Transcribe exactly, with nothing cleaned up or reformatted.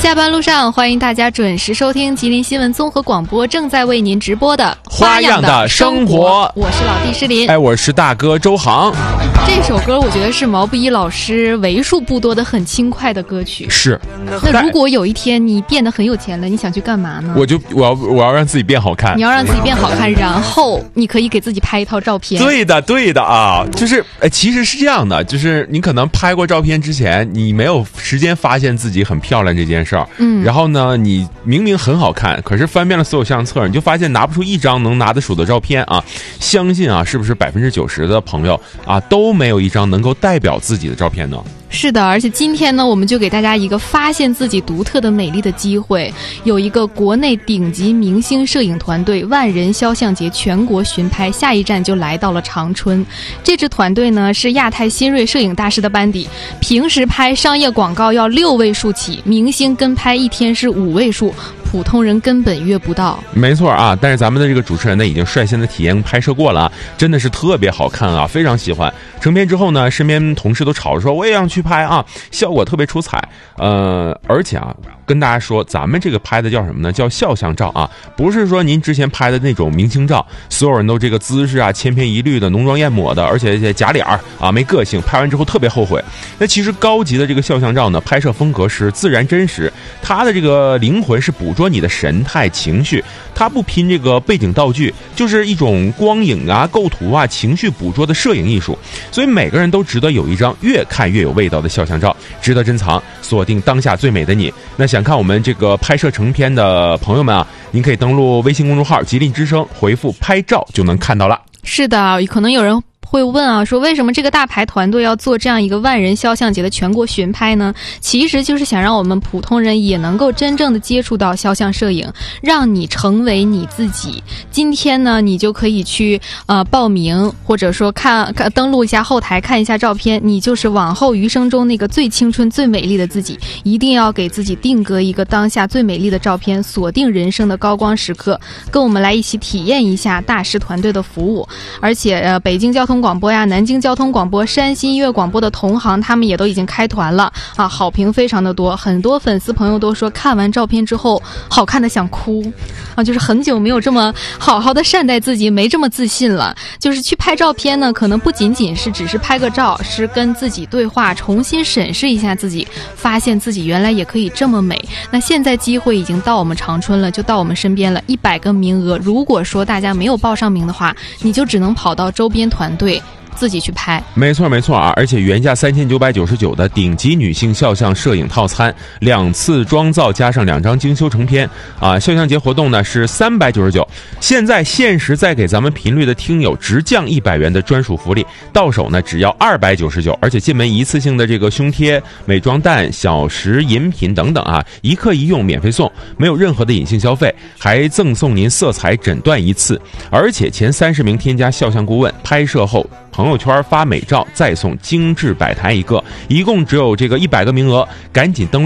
下班路上，欢迎大家准时收听吉林新闻综合广播正在为您直播的花样的生活。 我是老弟诗林， 哎，我是大哥周航。 这首歌我觉得是毛不易老师为数不多的很轻快的歌曲。 是。 那如果有一天你变得很有钱了，你想去干嘛呢？ 我就我要我要让自己变好看。 你要让自己变好看，然后你可以给自己拍一套照片。 对的，对的啊，就是哎，其实是这样的，就是你可能拍过照片之前，你没有时间发现自己很漂亮这件事儿。嗯。然后呢，你明明很好看，可是翻遍了所有相册，你就发现拿不出一张能拿得数的照片啊。相信啊，是不是百分之九十的朋友啊都没有一张能够代表自己的照片呢？ 是的，而且今天呢，我们就给大家一个发现自己独特的美丽的机会。有一个国内顶级明星摄影团队万人肖像节全国巡拍，下一站就来到了长春。这支团队呢是亚太新锐摄影大师的班底，平时拍商业广告要六位数起，明星跟拍一天是五位数，普通人根本约不到。 没错啊，但是咱们的这个主持人呢已经率先的体验拍摄过了，真的是特别好看啊，非常喜欢。成片之后呢，身边同事都吵着说我也要去拍啊，效果特别出彩。呃，而且啊，跟大家说，咱们这个拍的叫什么呢？叫肖像照啊，不是说您之前拍的那种明星照，所有人都这个姿势啊千篇一律的，浓妆艳抹的，而且假脸啊没个性，拍完之后特别后悔。那其实高级的这个肖像照呢，拍摄风格是自然真实，它的这个灵魂是捕捉你的神态情绪，它不拼这个背景道具，就是一种光影啊构图啊情绪捕捉的摄影艺术。所以每个人都值得有一张越看越有味道的肖像照，值得珍藏，锁定当下最美的你。那想看我们这个拍摄成片的朋友们啊，您可以登录微信公众号吉林之声，回复拍照就能看到了。 是的，可能有人会问啊，说为什么这个大牌团队要做这样一个万人肖像节的全国巡拍呢？其实就是想让我们普通人也能够真正的接触到肖像摄影，让你成为你自己。今天呢，你就可以去呃报名，或者说看看登录一下后台看一下照片，你就是往后余生中那个最青春最美丽的自己。一定要给自己定格一个当下最美丽的照片，锁定人生的高光时刻，跟我们来一起体验一下大师团队的服务。而且呃，北京交通广播呀、南京交通广播、山西音乐广播的同行，他们也都已经开团了啊，好评非常的多。很多粉丝朋友都说看完照片之后好看的想哭啊，就是很久没有这么好好的善待自己，没这么自信了。就是去拍照片呢，可能不仅仅是只是拍个照，是跟自己对话，重新审视一下自己，发现自己原来也可以这么美。那现在机会已经到我们长春了，就到我们身边了，一百个名额。如果说大家没有报上名的话，你就只能跑到周边团队自己去拍。 没错没错啊，而且原价三千九百九十九的顶级女性肖像摄影套餐，两次妆造加上两张精修成片啊，肖像节活动呢是三百九十九，现在限时再给咱们频率的听友直降一百元的专属福利，到手呢只要二百九十九，而且进门一次性的这个胸贴、美妆蛋、小食饮品等等啊，一客一用免费送，没有任何的隐性消费，还赠送您色彩诊断一次，而且前三十名添加肖像顾问，拍摄后朋友圈发美照再送精致摆台一个，一共只有这个一百个名额，赶紧登录